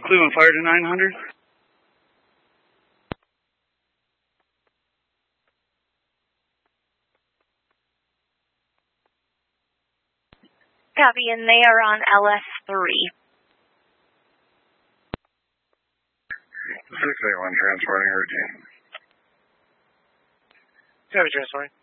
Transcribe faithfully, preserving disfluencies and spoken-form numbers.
Cleveland Fire to nine hundred. Copy, and they are on L S three. six eight one transporting routine. Copy, transporting.